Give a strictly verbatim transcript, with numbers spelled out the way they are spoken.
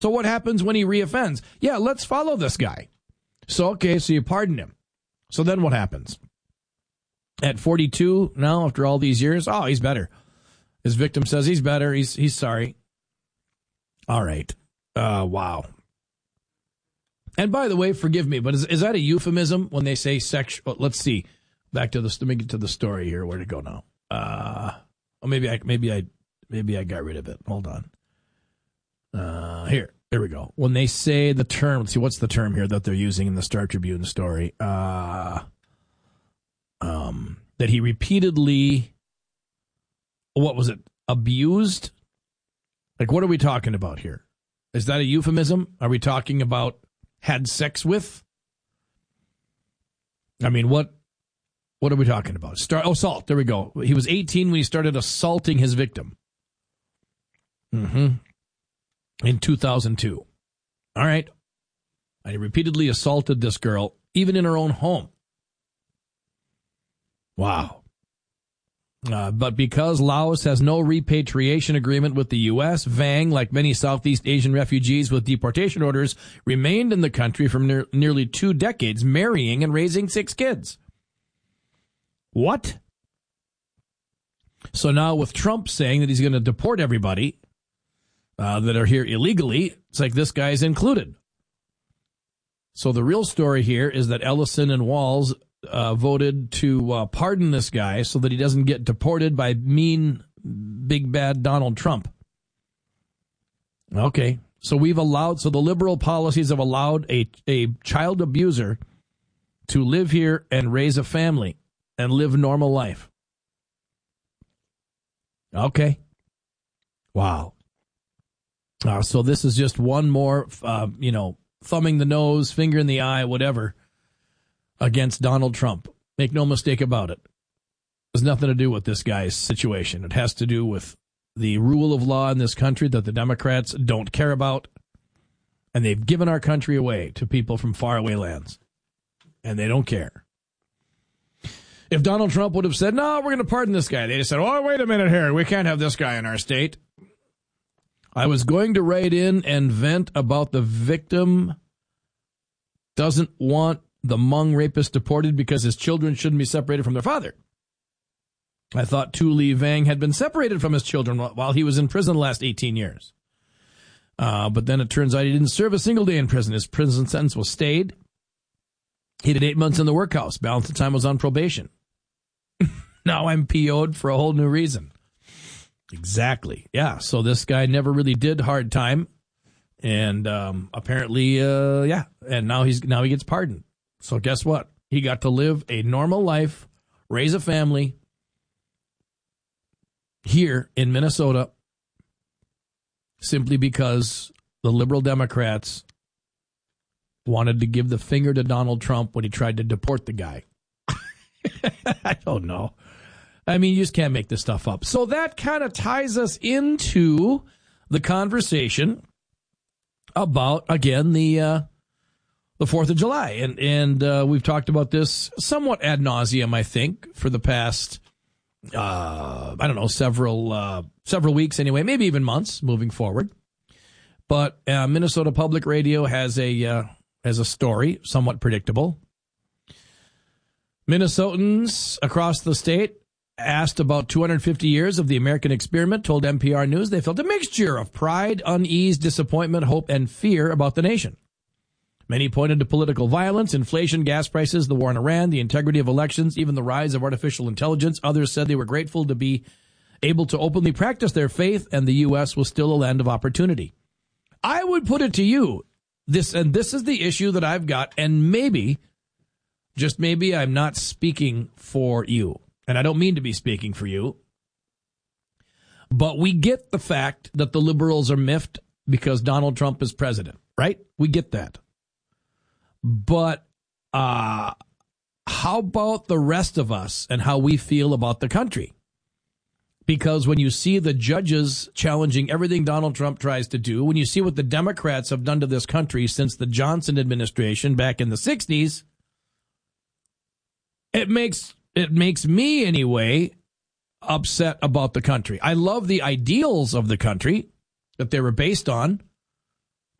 So what happens when he reoffends? Yeah, let's follow this guy. So, okay, so you pardon him. So then what happens? At forty-two now, after all these years, oh, he's better. His victim says he's better. He's he's sorry. All right. Uh, wow. And by the way, forgive me, but is, is that a euphemism when they say sexual? Let's see. Back to the let me get to the story here. Where'd it go now? Uh, oh, maybe I maybe I maybe I got rid of it. Hold on. Uh, here, there we go. When they say the term, let's see, what's the term here that they're using in the Star Tribune story? Uh, um, that he repeatedly, what was it? Abused? Like, what are we talking about here? Is that a euphemism? Are we talking about had sex with? I mean, what? What are we talking about? Start, oh, assault. There we go. He was eighteen when he started assaulting his victim. Mm-hmm. In two thousand two. All right. I repeatedly assaulted this girl, even in her own home. Wow. Uh, but because Laos has no repatriation agreement with the U S, Vang, like many Southeast Asian refugees with deportation orders, remained in the country for ne- nearly two decades, marrying and raising six kids. What? So now with Trump saying that he's going to deport everybody uh, that are here illegally, it's like this guy's included. So the real story here is that Ellison and Walz uh, voted to uh, pardon this guy so that he doesn't get deported by mean, big, bad Donald Trump. Okay. So we've allowed, so the liberal policies have allowed a, a child abuser to live here and raise a family and live normal life. Okay. Wow. Uh, so this is just one more, uh, you know, thumbing the nose, finger in the eye, whatever, against Donald Trump. Make no mistake about it. It has nothing to do with this guy's situation. It has to do with the rule of law in this country that the Democrats don't care about. And they've given our country away to people from faraway lands. And they don't care. If Donald Trump would have said, no, we're going to pardon this guy, they'd have said, oh, wait a minute here. We can't have this guy in our state. I was going to write in and vent about the victim doesn't want the Hmong rapist deported because his children shouldn't be separated from their father. I thought Tu Ly Vang had been separated from his children while he was in prison the last eighteen years. Uh, but then it turns out he didn't serve a single day in prison. His prison sentence was stayed. He did eight months in the workhouse. Balance of time was on probation. Now I'm P O'd for a whole new reason. Exactly. Yeah. So this guy never really did hard time. And um, apparently, uh, yeah. And now he's now he gets pardoned. So guess what? He got to live a normal life, raise a family here in Minnesota simply because the liberal Democrats wanted to give the finger to Donald Trump when he tried to deport the guy. I don't know. I mean, you just can't make this stuff up. So that kind of ties us into the conversation about, again, the uh, the fourth of July. And, and uh, we've talked about this somewhat ad nauseum, I think, for the past, uh, I don't know, several uh, several weeks anyway, maybe even months moving forward. But uh, Minnesota Public Radio has a uh, has a story, somewhat predictable. Minnesotans across the state asked about two hundred fifty years of the American experiment, told N P R News they felt a mixture of pride, unease, disappointment, hope, and fear about the nation. Many pointed to political violence, inflation, gas prices, the war in Iran, the integrity of elections, even the rise of artificial intelligence. Others said they were grateful to be able to openly practice their faith, and the U S was still a land of opportunity. I would put it to you, this and this is the issue that I've got, and maybe, just maybe, I'm not speaking for you. And I don't mean to be speaking for you. But we get the fact that the liberals are miffed because Donald Trump is president, right? We get that. But uh, how about the rest of us and how we feel about the country? Because when you see the judges challenging everything Donald Trump tries to do, when you see what the Democrats have done to this country since the Johnson administration back in the sixties, it makes it makes me, anyway, upset about the country. I love the ideals of the country that they were based on.